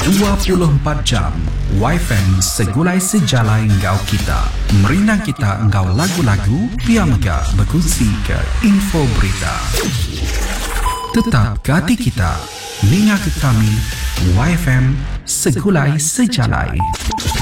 24 jam YFM segulai sejalai engkau kita. Merinang kita engkau lagu-lagu, piangga berkongsi ke info berita. Tetap ke hati kita, ninga ke kami, YFM segulai sejalai.